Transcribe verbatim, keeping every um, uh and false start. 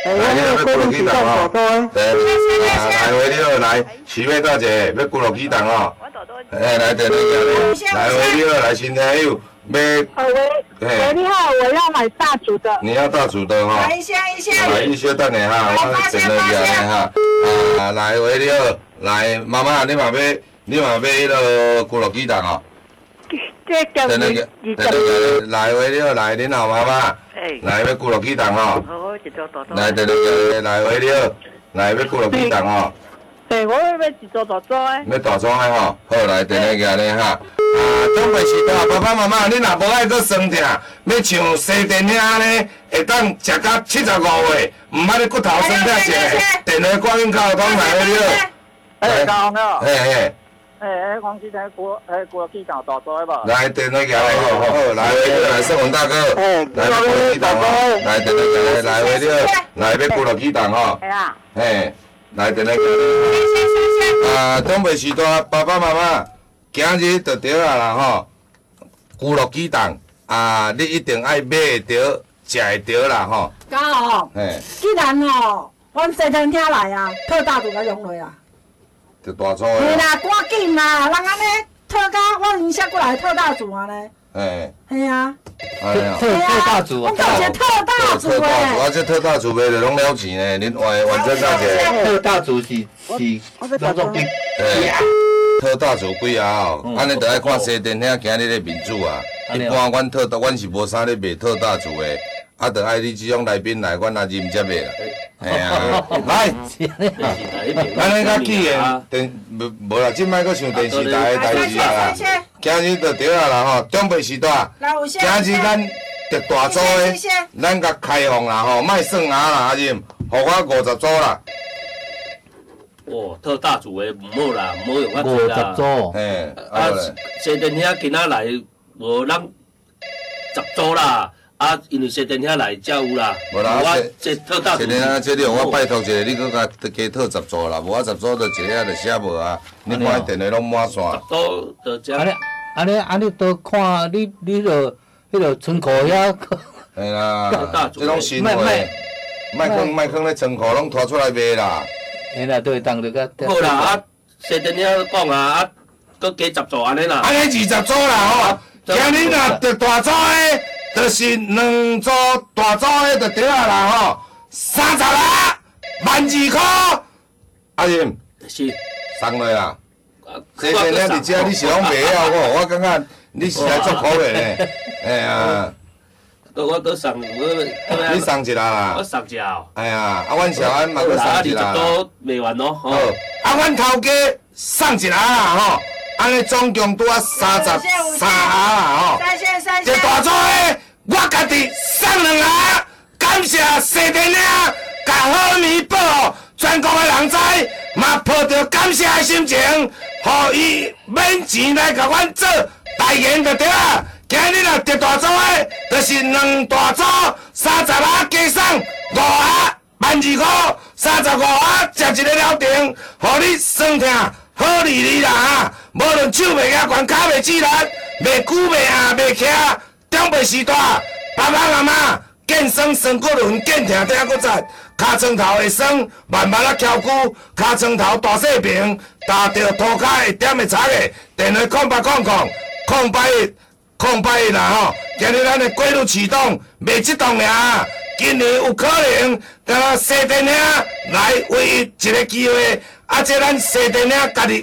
来，你要几落去动哦？对，啊，来回你好，来，徐妹大姐要几落去动哦？哎，来，等等下来，来回你好，来，新朋友要。 呃，喂，喂，你好，我要买大组的。 你要大组的哈？ 来一下一下。 来一小等下哈，我等落去安尼哈。啊，来回你好，来，妈妈，你嘛要，你嘛要迄落几落去动哦？ 这叫等等下，等等下，来回你好，来，恁后妈妈。来要几落去动哦？ 好，一组大组。 来，等等下，来回你好，来要几落去动哦？ 对，我要买一组大组的。 要大装的吼，好来，等下个呢哈。啊，准备是大爸爸妈妈，你若无爱搁酸痛，要像西电影呢，会当食到七十五岁，唔捌你骨头酸痛食的，电话挂音口讲来了了。 哎，高了。 嘿嘿。 哎，黄记台国哎国际港大组的吧。 来，电话个来好好，来来盛文大哥，来要过去动哦，来电话个来回了，来要过落去动吼。 系啊。 嘿，来电话个。啊，准备是大爸爸妈妈。今日就对啊啦吼，咕落鸡蛋啊，你一定爱买会着，食会着啦吼。 刚好， 嘿， 既然吼，阮西餐厅来啊，特大组甲用落啊。 就大组的。 是啦，赶紧啦，人安尼特价，我影写过来特大组啊呢。 嘿。 系啊。 哎呀。 特特大组我搞些特大组诶。特大组， 诶。 啊，这特大组卖着拢了钱呢，恁完完全大姐。 特大组是是当作兵。 嘿。特大组几啊吼，安尼着爱看西电影今日的民主啊。一般阮特大，阮是无啥咧卖特大组的，啊，着爱你即种来宾来，阮也认接的啦。嘿啊，来，安尼较起的电无无啦，即摆搁像电视台的代志啊。今日着对啊啦吼，准备时段。今日咱着大组的，咱甲开放啦吼，莫算啊啦，阿任，互我五十组啦。 哦，特大组的唔好啦，唔好用五十组。 嘿， 啊，西电遐今仔来无咱十组啦，啊，因为西电遐来才有啦。 无啦， 我这特大组。 今日这里我拜托一下，你搁甲加套十组啦，无啊十组就一下就写无啊，你看电话拢满线。 十组就这。 安尼安尼安尼都看你你著迄个村口遐。 嘿啦，这种新货，卖放卖放咧仓库拢拖出来卖啦。 嘿啦，对，当着个。 好啦，啊，西电遐讲啊，啊，搁加十组安尼啦。 安尼二十组啦吼，今日若着大组的，就是两组大组的就对啊啦吼，三十啊，万二块。阿任， 是， 送落啦。这些咧伫遮你是拢袂晓我，我感觉你是来做苦的呢。哎呀。 我我搁送我， 你送一啦啦。 我送一哦。 哎呀，啊，阮小安嘛搁送一啦。 啊，都卖完咯。好， 啊，阮头家送一啦啦吼，安尼总共拄啊三十三下啦吼。 三线三线。 这大组的，我家己送两下，感谢西电影，甲好弥补，全国的人知，嘛抱着感谢的心情，互伊免钱来甲阮做代言就对啊。今日若得大组的，就是两大组，三十下加送五下，万二块，三十五下食一个了定，互你酸痛好利利啦哈！无论手袂遐悬，脚袂止力，袂久袂硬袂徛，长辈时代，爸爸妈妈健酸酸骨轮，健疼疼骨赞，尻川头会酸，慢慢啊翘骨，尻川头大细平，踏着涂骹会点的擦个，电话空八空空空八一。空白的啦吼，今日咱的规律启动，未激动尔，今年有可能甲西电影来唯一一个机会，啊，这咱西电影家己